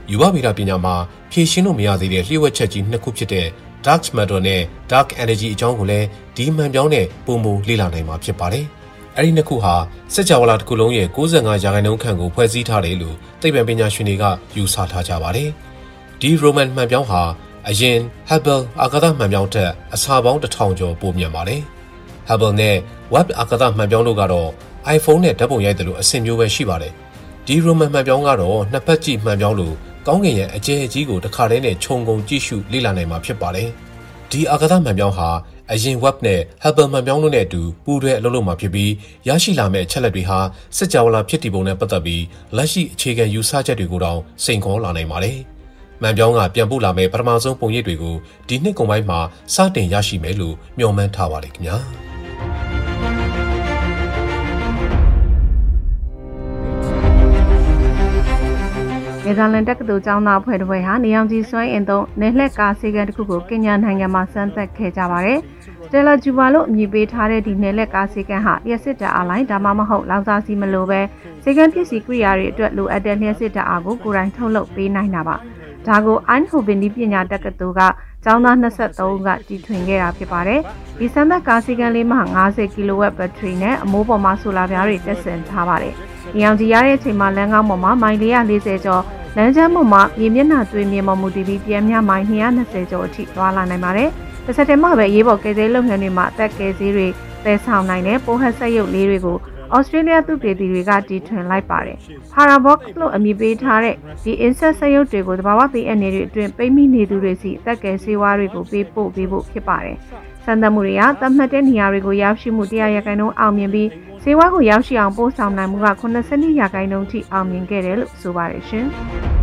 ယူဝဗေဒပညာမှာဖြည့်ရှင်းလို့မရသေးတဲ့လျှို့ဝှက်ချက်ကြီးနှစ်ခုဖြစ်တဲ့ Dark Matter နဲ့ Dark Energy အကြောင်းကိုလည်းဒီမှန်ပြောင်းနဲ့ပုံမူလေ့လာနိုင်မှာဖြစ်ပါတယ်။အဲဒီနှစ်ခုဟာစัจ java တစ်ခုလုံးရဲ့95%ခန့်ကိုဖွဲ့စည်းထားတယ်လို့သိပ္ပံပညာရှင်တွေကယူဆထားကြပါတယ်။ဒီ Roman မှန်ပြောင်းဟာအရင် Hubble အာကာသမှန်ပြောင်းထက်အစာပေါင်း1000ကျော်ပိုမြန်ပါတယ်။ Hubble နဲ့ Webb အာကာသမှန်ပြောင်းတို့ကတော့ iPhone နဲ့ဓာတ်ပုံရိုက်တယ်လို့အဆင့်မျိုးပဲရှိပါတယ်။ဒီ Roman မှန်ပြောင်းကတော့နှစ်ဖက်ကြည့်မှန်ပြောင်းလို့ကောင်းကင်ရဲ့အကျယ်အကြီးကိုတစ်ခါတည်းနဲ့ခြုံငုံကြည့်ရှုလေ့လာနိုင်မှာဖြစ်ပါတယ်။ဒီအာကာသမှန်ပြောင်းဟာအရင် Webb နဲ့ Hubble မှန်ပြောင်းတို့နဲ့အတူပူးတွဲအလုပ်လုပ်မှာဖြစ်ပြီးရရှိလာမယ့်အချက်လက်တွေဟာစัจ java ဖြစ်တည်ပုံနဲ့ပတ်သက်ပြီးလက်ရှိအခြေခံယူဆချက်တွေကိုတောင်စိန်ခေါ်လာနိုင်ပါတယ်။မှန်ပြောင်းကပြန်ပို့လာမယ့်ပထမဆုံးပုံရိပ်တွေကိုဒီနှစ်ကုန်ပိုင်းမှာစတင်ရရှိမယ်လို့မျှော်မှန်းထားပါတယ်ခင်ဗျာ။နယ်သာလန်တက္ကသိုလ်ကျောင်းသားအဖွဲ့တစ်ဖွဲ့ဟာနေအောင်ကြီးစွမ်းအင်သုံးနယ်လှည့်ကားဆေးကန်းတစ်ခုကိုကင်ညာနိုင်ငံမှာစမ်းသပ်ခဲ့ကြပါတယ်။စတယ်လာဂျူဘာလို့အမည်ပေးထားတဲ့ဒီနယ်လှည့်ကားဆေးကန်းဟာလျှက်စစ်ဓာတ်အားလိုင်းဒါမှမဟုတ်လောင်စာဆီမလိုပဲဆေးကန်းပစ္စည်းကိရိယာတွေအတွက်လိုအပ်တဲ့လျှက်စစ်ဓာတ်အားကိုကိုယ်တိုင်ထုတ်လုပ်ပေးနိုင်တာပါ။ဒါကို Eindhoven ပညာတက္ကသိုလ်ကကျောင်းသား23ဦးကတီထွင်ခဲ့တာဖြစ်ပါတယ်။ဒီစမ်းသပ်ကားဆေးကန်းလေးမှာ50 kW ဘက်ထရီနဲ့အမိုးပေါ်မှာဆိုလာပြားတွေတက်ဆင်ထားပါတယ်။နေအောင်ကြီးရတဲ့အချိန်မှာလမ်းကောင်းပေါ်မှာမိုင်440ကျော်လမ်းကျမ်းပေါ်မှာမြေမျက်နှာသွေးမြေပေါ်မူတည်ပြီးပြန်မြမိုင်220ကျော်အထိသွားလာနိုင်ပါတယ်။တစ်ဆက်တည်းမှာပဲရေးပေါ်ကယ်ဆယ်လုပ်ငန်းတွေမှာအသက်ကယ်ဆယ်တွေသယ်ဆောင်နိုင်တဲ့ပိုးဟက်ဆက်ရုပ်လေးတွေကိုဩစတြေးလျသုတေသီတွေကတီထွင်လိုက်ပါတယ်။ Parabox လို့အမည်ပေးထားတဲ့ဒီ insect ဆက်ရုပ်တွေကိုသဘာဝဘေးအန္တရာယ်တွေအတွင်းပိတ်မိနေသူတွေစီအသက်ကယ်ဆေးဝါးတွေကိုပေးပို့ပေးဖို့ဖြစ်ပါတယ်။စံသတ်မှုတွေကသတ်မှတ်တဲ့နေရာတွေကိုရောက်ရှိမှု100%အောင်မြင်ပြီးဆေးဝါးကိုရောက်ရှိအောင်ပို့ဆောင်နိုင်မှုက92%ထိအောင်မြင်ခဲ့တယ်လို့ဆိုပါတယ်ရှင်။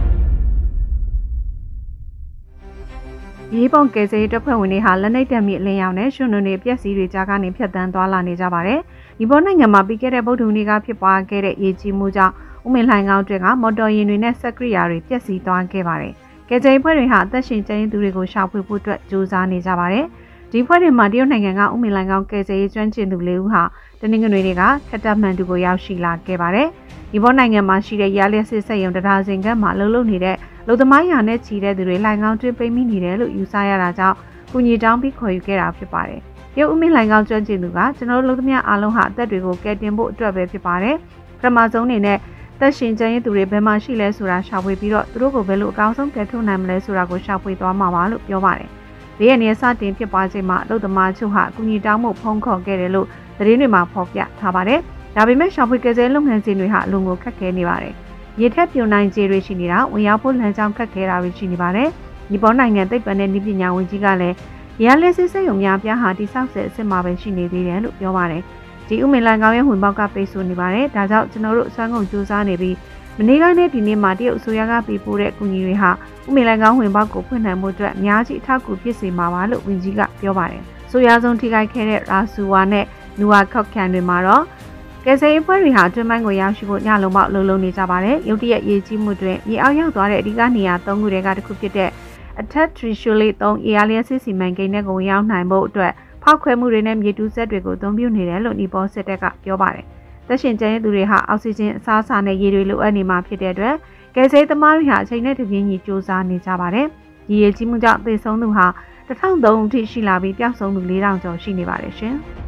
ရေးပုံကယ်ဆယ်ရေးတပ်ဖွဲ့ဝင်တွေဟာလက်နက်တပ်မိအလင်းရောင်နဲ့ရွှွန်နုံတွေပြက်စီးတွေကြားကနေဖြတ်တန်းသွားလာနေကြပါတယ်။ဒီပေါ်နိုင်ငံမှာပြီးခဲ့တဲ့ဗုဒ္ဓဟူးနေ့ကဖြစ်ပွားခဲ့တဲ့ရေကြီးမှုကြောင့်ဥမင်လှိုင်ကောင်းတွေကမော်တော်ယာဉ်တွေနဲ့စက်ကိရိယာတွေပျက်စီးသွားခဲ့ပါတယ်။ကယ်ဆယ်ရေးဖွဲ့တွေဟာအသက်ရှင်ကျန်ရစ်သူတွေကိုရှာဖွေဖို့အတွက်ကြိုးစားနေကြပါတယ်။ဒီဖွဲ့တွေမှာတရုတ်နိုင်ငံကဥမင်လှိုင်ကောင်းကယ်ဆယ်ရေးကျွမ်းကျင်သူ၄ဦးဟာတနင်္ဂနွေနေ့ကခက်တပ်မှန်တူကိုရောက်ရှိလာခဲ့ပါတယ်။ဒီပေါ်နိုင်ငံမှာရှိတဲ့ရလျက်စစ်စက်ရုံတရာစင်ကမ်းမှာလှုပ်လှုပ်နေတဲ့လူသမားရာနဲ့ချီတဲ့သူတွေလှိုင်ကောင်းတွင်းပိတ်မိနေတယ်လို့ယူဆရတာကြောင့်ကုညီတောင်းပြီးခေါ်ယူခဲ့တာဖြစ်ပါတယ်။တရုတ်ဥမင်လှိုင်ကောင်းကျွမ်းကျင်သူကကျွန်တော်တို့လူသမားအားလုံးဟာအသက်တွေကိုကယ်တင်ဖို့အတွက်ပဲဖြစ်ပါတယ်။ပထမဆုံးအနေနဲ့သက်ရှင်ကျန်ရစ်သူတွေဘယ်မှာရှိလဲဆိုတာရှာဖွေပြီးတော့သူတို့ကိုဘယ်လိုအကောင်းဆုံးကယ်ထုတ်နိုင်မလဲဆိုတာကိုရှာဖွေသွားမှာပါလို့ပြောပါတယ်။ဒီရက်နေ့စတင်ဖြစ်ပွားချိန်မှာလူသမားချုပ်ဟာကုညီတောင်းမှုဖုံးခေါ်ခဲ့တယ်လို့သတင်းတွေမှာဖော်ပြထားပါတယ်။ဒါပေမဲ့ရှာဖွေကယ်ဆယ်လုပ်ငန်းစဉ်တွေဟာအလွန်ကိုခက်ခဲနေပါတယ်။ရေထက်ပြိုနိုင်ခြေတွေရှိနေတာဝင်ရောက်ဖို့လမ်းကြောင်းခက်ခဲတာတွေရှိနေပါတယ်။ဒီပေါ်နိုင်ငံသိပ္ပံနဲ့နည်းပညာဝန်ကြီးကလည်းရလက်စစ်စက်ရုံများပြားဟာတိစောက်ဆဲအစ်စ်မှာပဲရှိနေသေးတယ်လို့ပြောပါတယ်။ဒီဥမင်လှိုင်ကောင်းရဲ့ဝင်ပေါက်ကပိတ်ဆို့နေပါတယ်။ဒါကြောင့်ကျွန်တော်တို့အစွမ်းကုန်ကြိုးစားနေပြီးမနေ့ကနဲ့ဒီနေ့မှာတရုတ်အစိုးရကပေးပို့တဲ့ကူညီတွေဟာဥမင်လှိုင်ကောင်းဝင်ပေါက်ကိုဖွင့်နိုင်မှုအတွက်အများကြီးအထောက်အကူဖြစ်စေမှာပါလို့ဝန်ကြီးကပြောပါတယ်။ဆိုရဆုံးထိခိုက်ခဲ့တဲ့ရာဆူဝါနဲ့နူဝါခောက်ကန်တွေမှာတော့ကယ်ဆယ်ရေးဖွဲ့တွေဟာအတွင်းပိုင်းကိုရောက်ရှိဖို့ညလုံးပေါက်လှုပ်လှုပ်နေကြပါတယ်။ရုတ်တရက်ရေးကြီးမှုတွင်မြေအောက်ရောက်သွားတဲ့အဓိကနေရာ၃ခုတည်းကတစ်ခုဖြစ်တဲ့အထက်ထရီရှူလီ3 AR စီမံကိန်းနဲ့ကိုရောက်နိုင်ဖို့အတွက်ဖောက်ခွဲမှုတွေနဲ့မြေတူးစက်တွေကိုအသုံးပြုနေတယ်လို့နီပေါ်စစ်တပ်ကပြောပါတယ်။သက်ရှင်ကျန်ရစ်သူတွေဟာအောက်ဆီဂျင်အစားအစာနဲ့ရေတွေလိုအပ်နေမှာဖြစ်တဲ့အတွက်ကယ်ဆယ်သမားတွေဟာအချိန်နဲ့တပြေးညီစူးစမ်းနေကြပါတယ်။ဒီရေကြီးမှုကြောင့်သေဆုံးသူဟာ1003အထိရှိလာပြီးပျောက်ဆုံးသူ4000ကျော်ရှိနေပါတယ်ရှင်။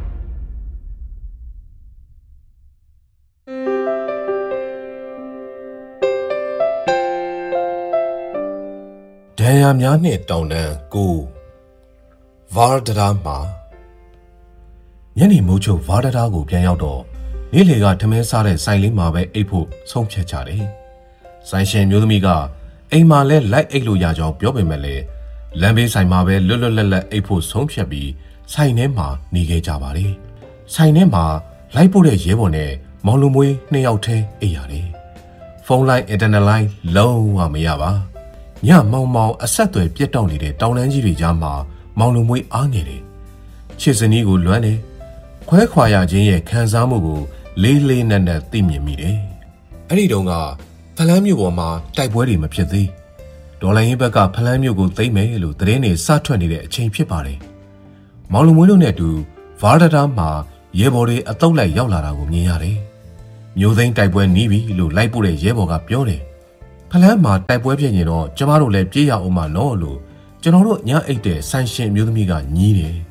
ဒဏ်ရာများနှင့်တောင်တန်းကိုဗာဒရာမှာညနေမိုးချုပ်ဗာဒရာကိုပြန်ရောက်တော့နေ့လေကထမင်းစားတဲ့ဆိုင်လေးမှာပဲအိပ်ဖို့ဆုံးဖြတ်ကြတယ်။ဆိုင်ရှင်မျိုးသမီးကအိမ်မှာလဲလိုက်အိပ်လို့ရကြောင်းပြောပေမဲ့လည်းလမ်းဘေးဆိုင်မှာပဲလွတ်လွတ်လပ်လပ်အိပ်ဖို့ဆုံးဖြတ်ပြီးဆိုင်ထဲမှာနေခဲ့ကြပါတယ်။ဆိုင်ထဲမှာလိုက်ပို့တဲ့ရဲဘော်နဲ့မောင်လူမွေး2ယောက်ထဲအိပ်ရတယ်။ဖုန်းလိုင်းအင်တာနက်လိုင်းလုံးဝမရပါ။ညမောင်မောင်အဆက်အသွယ်ပြတ်တောက်နေတဲ့တောင်တန်းကြီးတွေကြားမှာမောင်လူမွေးအားငယ်တယ်။ချစ်စနီးကိုလွမ်းတယ်။ခွဲခွာရခြင်းရဲ့ခံစားမှုကိုလေးလေးနက်နက်သိမြင်မိတယ်။အဲ့ဒီတုန်းကဖလန်းမြို့ပေါ်မှာတိုက်ပွဲတွေမဖြစ်သေး။ဒေါ်လာရင်းဘက်ကဖလန်းမြို့ကိုသိမ်းမယ်လို့သတင်းတွေစထွက်နေတဲ့အချိန်ဖြစ်ပါတယ်။မောင်လူမွေးတို့နဲ့အတူဗာဒတာမှာရဲဘော်တွေအတုပ်လိုက်ရောက်လာတာကိုမြင်ရတယ်။မျိုးသိန်းတိုက်ပွဲနီးပြီလို့လိုက်ပို့တဲ့ရဲဘော်ကပြောတယ်။ဖလန်းမှာတိုက်ပွဲဖြစ်ရင်တော့ကျမတို့လည်းပြေးရအောင်မနော်လို့ကျွန်တော်တို့ညအိတ်တဲ့ဆိုင်ရှင်မျိုးသမီးကညီးတယ်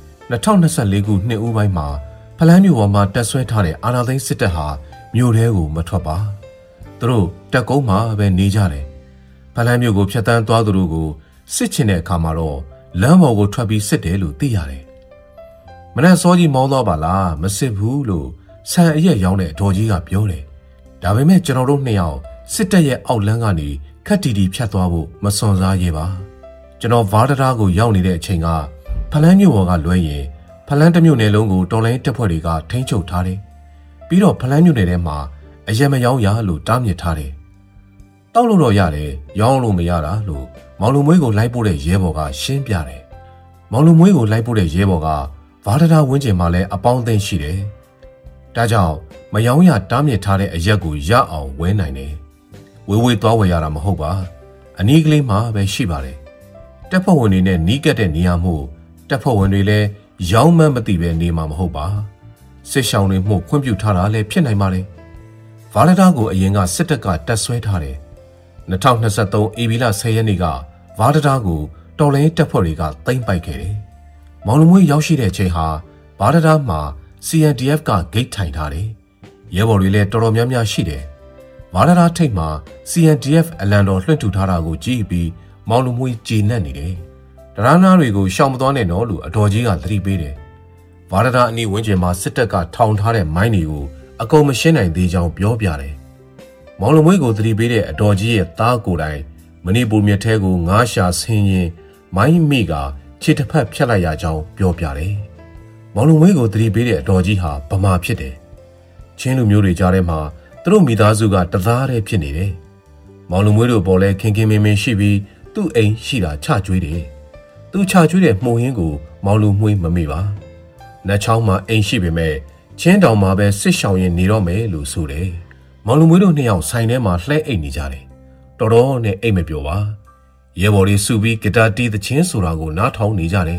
2024ခုနှစ်ဦးပိုင်းမှာဖလန်းမြို့ပေါ်မှာတက်ဆွဲထားတဲ့အာဏာသိမ်းစစ်တပ်ဟာမြို့ထဲကိုမထွက်ပါသူတို့တက်ကုန်းမှာပဲနေကြတယ်ဖလန်းမြို့ကိုဖျက်ဆီးသွားသူတို့ကိုစစ်ချင်တဲ့အခါမှာတော့လမ်းပေါ်ကိုထွက်ပြီးစစ်တယ်လို့သိရတယ်မနေ့စောကြီးမောင်းသွားပါလားမစစ်ဘူးလို့ဆန်အရက်ရောင်းတဲ့အတော်ကြီးကပြောတယ်ဒါပေမဲ့ကျွန်တော်တို့နှစ်ယောက်စစ်တပ်ရဲ့အောက်လမ်းကနေခက်တီတီဖြတ်သွားဖို့မစွန်စားရဲပါကျွန်တော်ဗားတရားကိုရောက်နေတဲ့အချိန်ကဖလန်းမြို့ပေါ်ကလွဲရင်ဖလန်းတစ်မြို့နယ်လုံးကိုတော်လိုင်းတပ်ဖွဲ့တွေကထိန်းချုပ်ထားတယ်ပြီးတော့ဖလန်းမြို့နယ်ထဲမှာအရက်မရောင်းရလို့တားမြစ်ထားတယ်တောက်လို့တော့ရတယ်ရောင်းလို့မရတာလို့မောင်လူမွေးကိုလိုက်ပို့တဲ့ရဲဘော်ကရှင်းပြတယ်မောင်လူမွေးကိုလိုက်ပို့တဲ့ရဲဘော်ကဗားတရားဝင်းကျင်မှာလည်းအပေါင်းအသင်းရှိတယ်ဒါကြောင့်မယောင်းရတားမြစ်ထားတဲ့အရက်ကိုရအောင်ဝဲနိုင်တယ်ဝေးဝေးသွားဝယ်ရတာမဟုတ်ပါအနီးကလေးမှာပဲရှိပါတယ်တပ်ဖွဲ့ဝင်တွေနဲ့နီးကပ်တဲ့နေရာမှုတပ်ဖွဲ့ဝင်တွေလည်းရောင်းမှန်းမသိပဲနေမှာမဟုတ်ပါစစ်ရှောင်းတွေမှုခွင့်ပြုထားတာလည်းဖြစ်နိုင်ပါတယ်ဗားတရားကိုအရင်ကစစ်တပ်ကတပ်ဆွဲထားတယ်2023ဧပြီလ10ရက်နေ့ကဗားတရားကိုတော်လိုင်းတပ်ဖွဲ့တွေကသိမ်းပိုက်ခဲ့တယ်မောင်လူမွေးရောက်ရှိတဲ့ချိန်ဟာဗားတရားမှာ CNDF ကဂိတ်ထိုင်ထားတယ်ရဲဘော်တွေလည်းတော်တော်များများရှိတယ်ဗားတရားထိပ်မှာ CNDF အလံတော်လွှင့်ထူထားတာကိုကြည့်ပြီးမောင်လူမွေးကြေနပ်နေတယ်တရားနာတွေကိုရှောင်မသွားနဲ့တော့လို့အတော်ကြီးကသတိပေးတယ်ဗားတရားအနီးဝန်းကျင်မှာစစ်တပ်ကထောင်ထားတဲ့မိုင်းတွေကိုအကုန်မရှင်းနိုင်သေးကြောင်းပြောပြတယ်မောင်လူမွေးကိုသတိပေးတဲ့အတော်ကြီးရဲ့သားကိုယ်တိုင်မဏိပူမြစ်ထဲကိုငါးရှာဆင်းရင်မိုင်းမိကခြေတစ်ဖက်ဖြတ်လိုက်ရကြောင်းပြောပြတယ်မောင်လူမွေးကိုသတိပေးတဲ့အတော်ကြီးဟာဗမာဖြစ်တယ်ချင်းလူမျိုးတွေကြားထဲမှာသူတို့မိသားစုကတသားတည်းဖြစ်နေတယ်မောင်လူမွေးတို့ပေါ်လဲခင်ခင်မင်းမင်းရှိပြီးသူ့အိမ်ရှိတာချကျွေးတယ်သူချကျွေးတဲ့မှုံဟင်းကိုမောင်လူမွေးမမေ့ပါနတ်ချောင်းမှာအိမ်ရှိပေမဲ့ချင်းတောင်မှာပဲစစ်ရှောင်ရင်နေတော့မယ်လို့ဆိုတယ်မောင်လူမွေးတို့နှစ်ယောက်ဆိုင်ထဲမှာလှဲအိတ်နေကြတယ်တော်တော်နဲ့အိတ်မပြောပါရဲဘော်လေးစုပြီးဂီတာတီးသချင်းဆိုတာကိုနားထောင်နေကြတယ်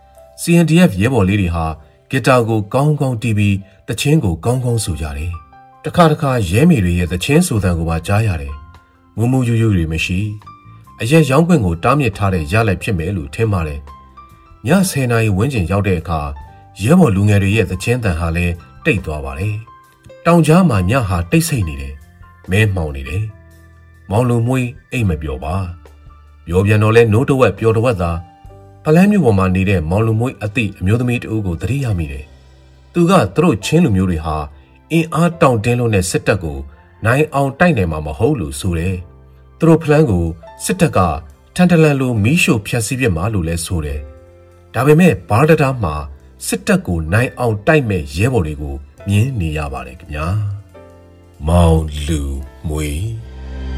CNDF ရဲဘော်လေးတွေဟာဂီတာကိုကောင်းကောင်းတီးပြီးသချင်းကိုကောင်းကောင်းဆိုကြတယ်တခါတခါရဲမေတွေရဲ့သချင်းဆိုသံကိုပါကြားရတယ်မူမူယူယူတွေမရှိအရက်ရောင်းခွင့်ကိုတားမြစ်ထားတဲ့ရလိုက်ဖြစ်မယ်လို့ထင်ပါတယ်ည10နာရီဝန်းကျင်ရောက်တဲ့အခါရဲဘော်လူငယ်တွေရဲ့သချင်းတန်ဟာလည်းတိတ်သွားပါတယ်တောင်ကြားမှာညဟာတိတ်ဆိတ်နေတယ်မဲမှောင်နေတယ်မောင်လူမွေးအိတ်မပြောပါပြောပြန်တော့လဲနိုးတဝက်ပြောတဝက်သာဖလန်းမြို့ပေါ်မှာနေတဲ့မောင်လူမွေးအသည့်အမျိုးသမီးတဦးကိုသတိရမိတယ်သူကသူတို့ချင်းလူမျိုးတွေဟာအင်အားတောင့်တင်းလို့နဲ့စစ်တပ်ကိုနိုင်အောင်တိုက်နိုင်မှာမဟုတ်လို့ဆိုတယ်သူတို့ဖလန်းကိုစစ်တပ်ကထန်တလန်လိုမီးရှို့ဖျက်ဆီးပြစ်မှာလို့လဲဆိုတယ်ဒါပေမဲ့ဗားတရားမှာစစ်တပ်ကိုနိုင်အောင်တိုက်မဲ့ရဲဘော်တွေကိုမြင်နေရပါတယ်ခင်ဗျာမောင်လူမွေး